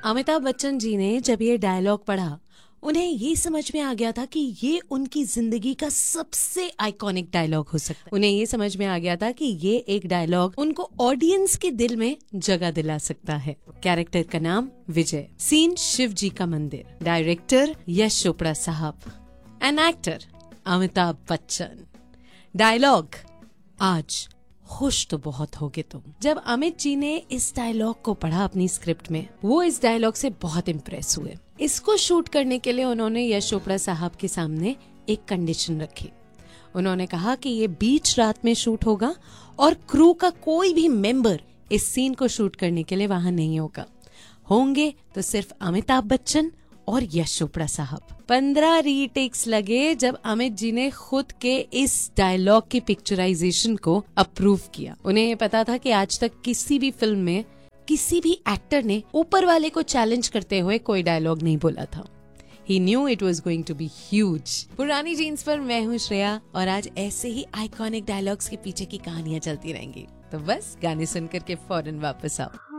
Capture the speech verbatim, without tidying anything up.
अमिताभ बच्चन जी ने जब ये डायलॉग पढ़ा, उन्हें ये समझ में आ गया था कि ये उनकी जिंदगी का सबसे आइकॉनिक डायलॉग हो सकता है। उन्हें ये समझ में आ गया था कि ये एक डायलॉग उनको ऑडियंस के दिल में जगह दिला सकता है। कैरेक्टर का नाम विजय, सीन शिव जी का मंदिर, डायरेक्टर यश चोपड़ा साहब, an actor Amitabh Bachchan. Dialogue, आज खुश तो बहुत होगे तुम। जब अमित जी ने इस डायलॉग को पढ़ा अपनी स्क्रिप्ट में, वो इस डायलॉग से बहुत इम्प्रेस हुए। इसको शूट करने के लिए उन्होंने यश चोपड़ा साहब के सामने एक कंडीशन रखी। उन्होंने कहा कि ये बीच रात में शूट होगा और क्रू का कोई भी मेंबर इस सीन को शूट करने के लिए वहां नहीं होगा। होंगे तो सिर्फ अमिताभ बच्चन और यश चोपड़ा साहब। पंद्रह रीटेक्स लगे जब अमित जी ने खुद के इस डायलॉग की पिक्चराइजेशन को अप्रूव किया। उन्हें ये पता था कि आज तक किसी भी फिल्म में किसी भी एक्टर ने ऊपर वाले को चैलेंज करते हुए कोई डायलॉग नहीं बोला था। He knew it was going to be huge। पुरानी जीन्स पर मैं हूँ श्रेया और आज ऐसे ही आइकॉनिक डायलॉग्स के पीछे की कहानियां चलती रहेंगी। तो बस गाने सुनकर के फौरन वापस आओ।